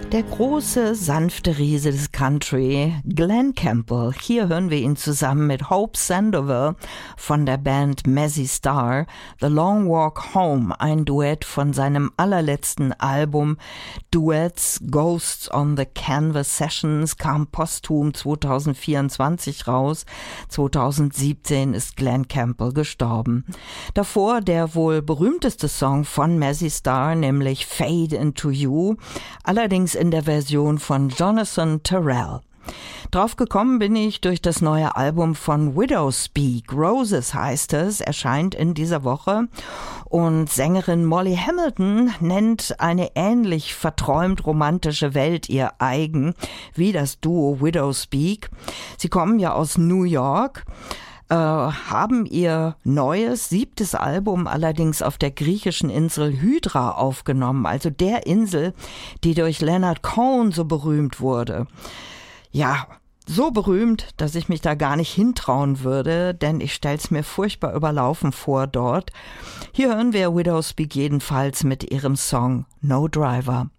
Der große, sanfte Riese des Country, Glen Campbell. Hier hören wir ihn zusammen mit Hope Sandoval von der Band Mazzy Star, The Long Walk Home, ein Duett von seinem allerletzten Album Duets Ghosts on the Canvas Sessions, kam posthum 2024 raus. 2017 ist Glen Campbell gestorben. Davor der wohl berühmteste Song von Mazzy Star, nämlich Fade Into You, allerdings in der Version von Jonathan Terrell. Drauf gekommen bin ich durch das neue Album von Widowspeak. Roses heißt es, erscheint in dieser Woche. Und Sängerin Molly Hamilton nennt eine ähnlich verträumt romantische Welt ihr eigen, wie das Duo Widowspeak. Sie kommen ja aus New York, haben ihr neues 7. Album allerdings auf der griechischen Insel Hydra aufgenommen, also der Insel, die durch Leonard Cohen so berühmt wurde. Ja, so berühmt, dass ich mich da gar nicht hintrauen würde, denn ich stell's mir furchtbar überlaufen vor dort. Hier hören wir Widowspeak jedenfalls mit ihrem Song No Driver.